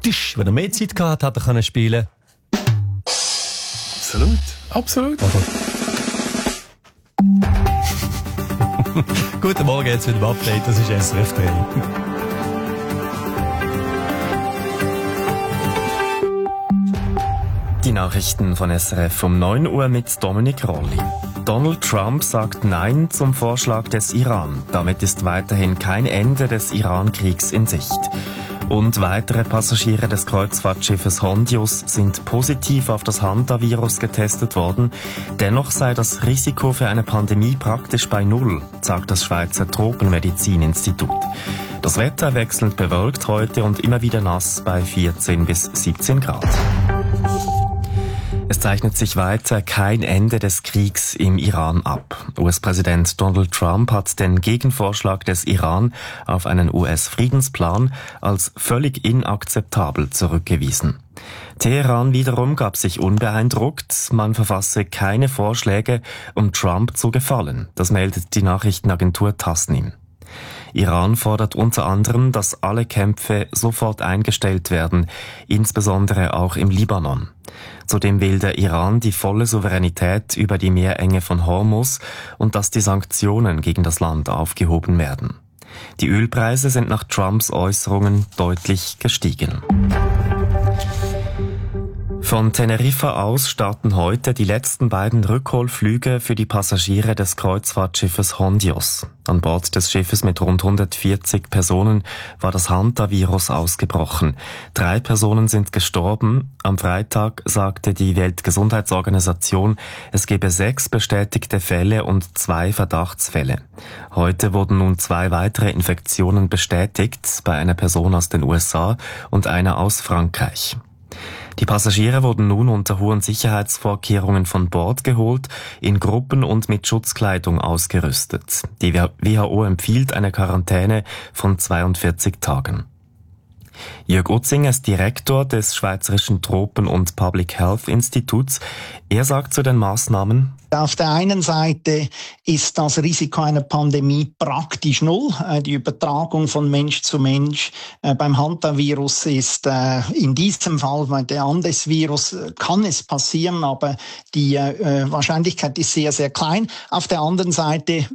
Tisch. Wenn er mehr Zeit gehabt hat, hat er spielen. Absolut. Guten Morgen, jetzt wieder im Update, das ist SRF 3. Die Nachrichten von SRF um 9 Uhr mit Dominik Rolli. Donald Trump sagt Nein zum Vorschlag des Iran. Damit ist weiterhin kein Ende des Iran-Kriegs in Sicht. Und weitere Passagiere des Kreuzfahrtschiffes Hondius sind positiv auf das Hantavirus getestet worden. Dennoch sei das Risiko für eine Pandemie praktisch bei Null, sagt das Schweizer Tropenmedizininstitut. Das Wetter wechselnd bewölkt heute und immer wieder nass bei 14 bis 17 Grad. Es zeichnet sich weiter kein Ende des Kriegs im Iran ab. US-Präsident Donald Trump hat den Gegenvorschlag des Iran auf einen US-Friedensplan als völlig inakzeptabel zurückgewiesen. Teheran wiederum gab sich unbeeindruckt, man verfasse keine Vorschläge, um Trump zu gefallen. Das meldet die Nachrichtenagentur Tasnim. Iran fordert unter anderem, dass alle Kämpfe sofort eingestellt werden, insbesondere auch im Libanon. Zudem will der Iran die volle Souveränität über die Meerenge von Hormuz und dass die Sanktionen gegen das Land aufgehoben werden. Die Ölpreise sind nach Trumps Äußerungen deutlich gestiegen. Von Teneriffa aus starten heute die letzten beiden Rückholflüge für die Passagiere des Kreuzfahrtschiffes Hondius. An Bord des Schiffes mit rund 140 Personen war das Hantavirus ausgebrochen. 3 Personen sind gestorben. Am Freitag sagte die Weltgesundheitsorganisation, es gebe 6 bestätigte Fälle und 2 Verdachtsfälle. Heute wurden nun 2 weitere Infektionen bestätigt, bei einer Person aus den USA und einer aus Frankreich. Die Passagiere wurden nun unter hohen Sicherheitsvorkehrungen von Bord geholt, in Gruppen und mit Schutzkleidung ausgerüstet. Die WHO empfiehlt eine Quarantäne von 42 Tagen. Jörg Utzinger ist Direktor des Schweizerischen Tropen- und Public Health Instituts. Er sagt zu den Maßnahmen: Auf der einen Seite ist das Risiko einer Pandemie praktisch null. Die Übertragung von Mensch zu Mensch beim Hantavirus ist in diesem Fall, bei der Andes-Virus, kann es passieren, aber die Wahrscheinlichkeit ist sehr, sehr klein. Auf der anderen Seite